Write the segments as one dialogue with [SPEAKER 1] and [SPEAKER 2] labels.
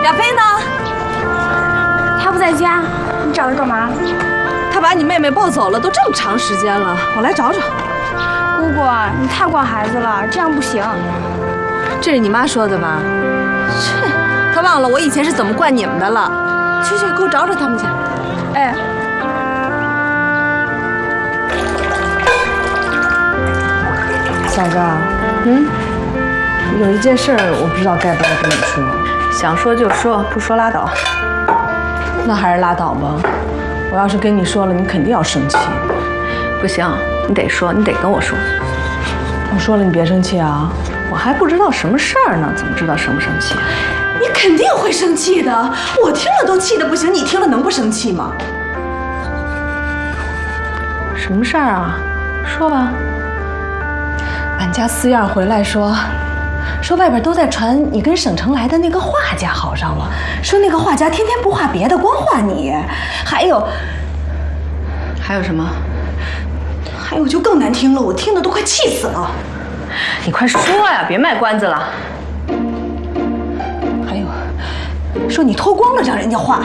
[SPEAKER 1] 亚飞呢？
[SPEAKER 2] 他不在家，你找他干嘛？
[SPEAKER 1] 他把你妹妹抱走了，都这么长时间了，我来找找。
[SPEAKER 2] 姑姑，你太管孩子了，这样不行。
[SPEAKER 1] 这是你妈说的吧？切，她忘了我以前是怎么惯你们的了。去，给我找找他们去。
[SPEAKER 2] 哎。
[SPEAKER 3] 嫂子，有一件事我不知道该不该跟你说，
[SPEAKER 4] 想说就说，不说拉倒。
[SPEAKER 3] 那还是拉倒吧。我要是跟你说了，你肯定要生气。
[SPEAKER 4] 不行，你得说，你得跟我说。
[SPEAKER 3] 我说了，你别生气啊。
[SPEAKER 4] 我还不知道什么事儿呢，怎么知道生不生气？
[SPEAKER 1] 你肯定会生气的，我听了都气得不行，你听了能不生气吗？
[SPEAKER 4] 什么事儿啊？说吧。
[SPEAKER 3] 俺家四燕回来说外边都在传你跟省城来的那个画家好上了，说那个画家天天不画别的，光画你。还有
[SPEAKER 4] 什么？
[SPEAKER 1] 还有就更难听了，我听得都快气死了。
[SPEAKER 4] 你快说呀，别卖关子了。
[SPEAKER 3] 还有，说你脱光了让人家画。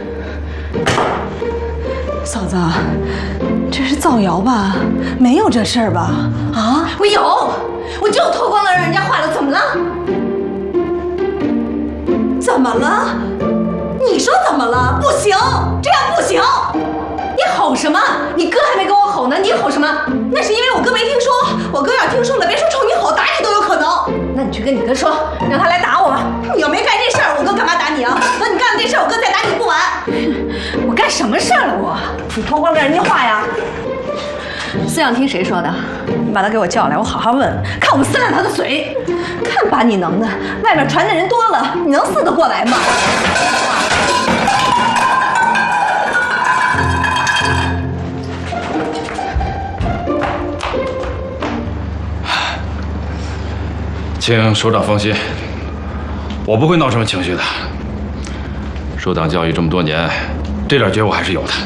[SPEAKER 3] 嫂子，这是造谣吧？没有这事儿吧？啊？
[SPEAKER 1] 我有，我就脱光了让人家画了，怎么了？怎么了？你说怎么了？不行，这样不行。你吼什么？你哥还没跟我吼呢，你吼什么？那是因为我哥没听说，我哥要听说了，别说冲你吼，打你都有可能。那你去跟你哥说，让他来打我吧。你要没干这事儿，我哥干嘛打你啊？等你干了这事儿，我哥再打你不晚。我干什么事儿了我？你脱光了让人家画呀？
[SPEAKER 4] 思想听谁说的？你把他给我叫来，我好好问问，
[SPEAKER 1] 看我撕烂他的嘴。看把你能的，外面传的人多了，你能撕得过来吗？
[SPEAKER 5] 请首长放心，我不会闹什么情绪的。受党教育这么多年，这点觉悟还是有的。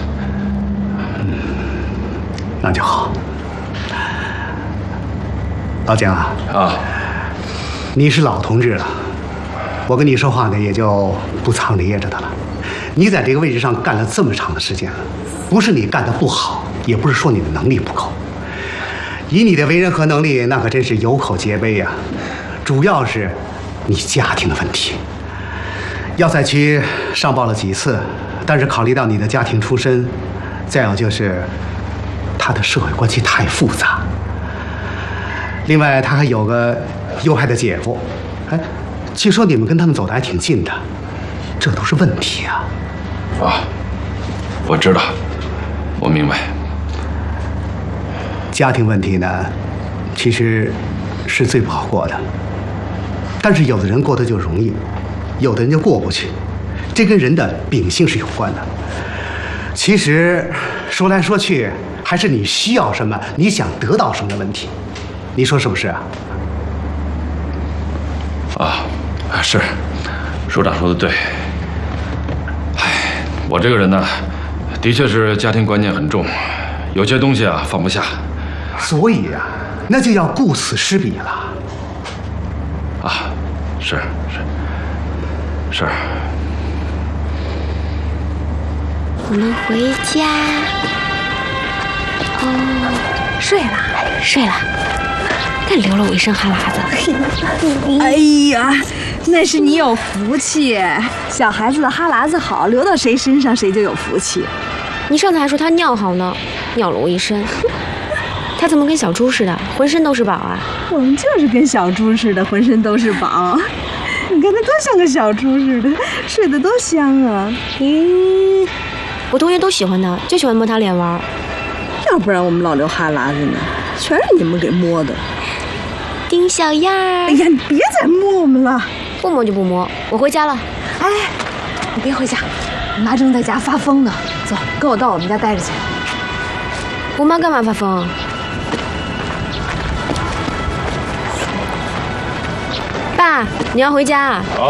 [SPEAKER 6] 那就好。老蒋啊，你是老同志了，我跟你说话呢也就不藏着掖着的了。你在这个位置上干了这么长的时间了，不是你干得不好，也不是说你的能力不够。以你的为人和能力，那可真是有口皆碑呀。主要是你家庭的问题。要塞区上报了几次，但是考虑到你的家庭出身，再有就是他的社会关系太复杂。另外，他还有个有害的姐夫，哎，据说你们跟他们走得还挺近的，这都是问题啊。
[SPEAKER 5] 我知道，我明白。
[SPEAKER 6] 家庭问题呢，其实是最不好过的。但是有的人过得就容易，有的人就过不去，这跟人的秉性是有关的。其实说来说去，还是你需要什么，你想得到什么的问题。你说是不是啊？
[SPEAKER 5] 是，首长说的对。我这个人呢，的确是家庭观念很重，有些东西啊放不下。
[SPEAKER 6] 所以啊，那就要顾此失彼了。
[SPEAKER 5] 是。
[SPEAKER 2] 我们回家。睡了。但流了我一身哈喇子。
[SPEAKER 1] 哎呀，那是你有福气，小孩子的哈喇子好，流到谁身上谁就有福气。
[SPEAKER 2] 你上次还说他尿好呢，尿了我一身。他怎么跟小猪似的，浑身都是宝啊？
[SPEAKER 1] 我们就是跟小猪似的，浑身都是宝。你看他多像个小猪似的，睡得多香啊！
[SPEAKER 2] 我同学都喜欢他，就喜欢摸他脸玩。
[SPEAKER 1] 要不然我们老流哈喇子呢，全是你们给摸的。
[SPEAKER 2] 丁小样儿，
[SPEAKER 1] 哎呀，你别再摸我们了。
[SPEAKER 2] 不摸就不摸，我回家了。
[SPEAKER 1] 哎，你别回家，你妈正在家发疯呢。走，跟我到我们家待着去。
[SPEAKER 2] 我妈干嘛发疯？爸，你要回家啊？